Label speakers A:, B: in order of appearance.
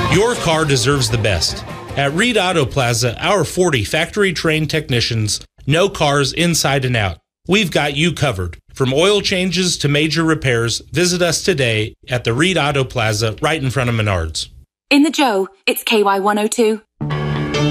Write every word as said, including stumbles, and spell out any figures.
A: Your car deserves the best. At Reed Auto Plaza, our forty factory-trained technicians know cars inside and out. We've got you covered. From oil changes to major repairs, visit us today at the Reed Auto Plaza right in front of Menards.
B: In the Joe, it's K Y one oh two.